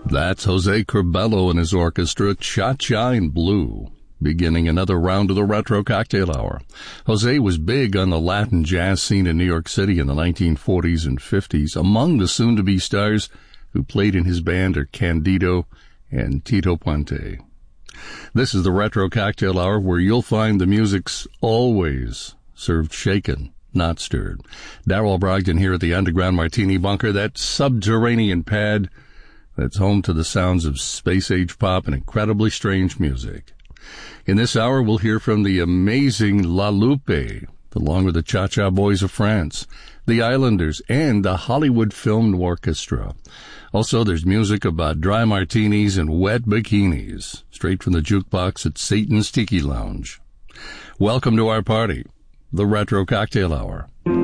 That's Jose Curbelo and his orchestra, Cha-Cha in Blue, beginning another round of the Retro Cocktail Hour. Jose was big on the Latin jazz scene in New York City in the 1940s and 50s. Among the soon-to-be stars who played in his band are Candido and Tito Puente. This is the Retro Cocktail Hour, where you'll find the music's always served shaken, not stirred. Darrell Brogdon here at the Underground Martini Bunker, that subterranean pad that's home to the sounds of space-age pop and incredibly strange music. In this hour, we'll hear from the amazing La Lupe, along with the Cha-Cha Boys of France, the Islanders, and the Hollywood Film Orchestra. Also, there's music about dry martinis and wet bikinis, straight from the jukebox at Satan's Tiki Lounge. Welcome to our party, the Retro Cocktail Hour.